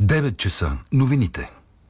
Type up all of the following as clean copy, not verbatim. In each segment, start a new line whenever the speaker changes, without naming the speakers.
9 часа. Новините.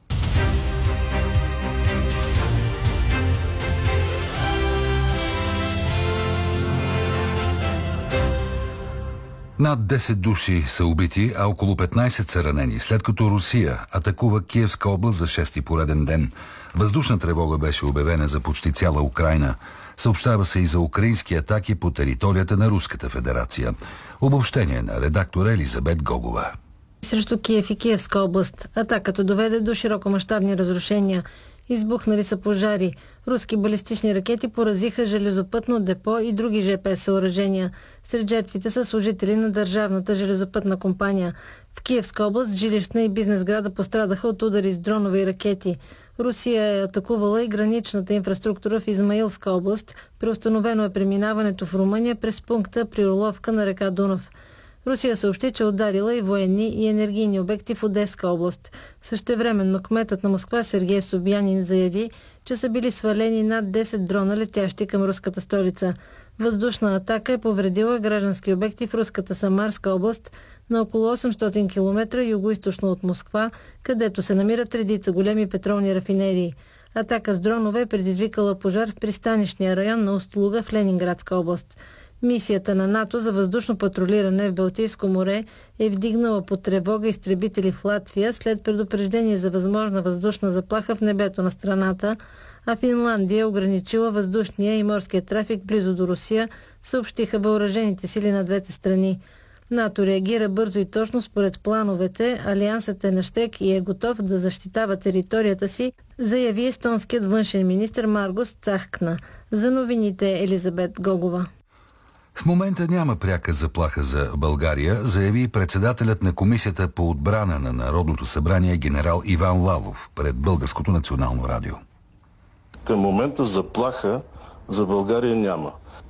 Над 10 души са убити, а около 15 са ранени, след като Русия атакува Киевска област за 6-ти пореден ден. Въздушна тревога беше обявена за почти цяла Украйна. Съобщава се и за украински атаки по територията на Руската федерация. Обобщение на редактора Елизабет Гогова.
Срещу Киев и Киевска област атаката доведе до широкомащабни разрушения. Избухнали са пожари. Руски балистични ракети поразиха железопътно депо и други ЖП съоръжения. Сред жертвите са служители на Държавната железопътна компания. В Киевска област жилищна и бизнес сграда пострадаха от удари с дронове и ракети. Русия е атакувала и граничната инфраструктура в Измаилска област. Преустановено е преминаването в Румъния през пункта при Орловка на река Дунав. Русия съобщи, че ударила и военни и енергийни обекти в Одеска област. Същевременно кметът на Москва Сергей Собянин заяви, че са били свалени над 10 дрона, летящи към руската столица. Въздушна атака е повредила граждански обекти в руската Самарска област на около 800 км югоизточно от Москва, където се намират редица големи петролни рафинерии. Атака с дронове е предизвикала пожар в пристанищния район на Уст-Луга в Ленинградска област. Мисията на НАТО за въздушно патрулиране в Балтийско море е вдигнала под тревога изтребители в Латвия след предупреждение за възможна въздушна заплаха в небето на страната, а Финландия е ограничила въздушния и морския трафик близо до Русия, съобщиха въоръжените сили на двете страни. НАТО реагира бързо и точно според плановете. Алиансът е на щек и е готов да защитава територията си, заяви естонският външен министър Маргус Цахкна. За новините Елизабет Гогова.
В момента няма пряка заплаха за България, заяви председателят на Комисията по отбрана на Народното събрание генерал Иван Лалов пред Българското национално радио.
Към момента заплаха за България няма.